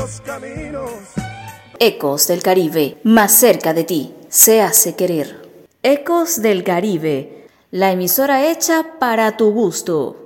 los caminos. Ecos del Caribe, más cerca de ti, se hace querer. Ecos del Caribe, la emisora hecha para tu gusto.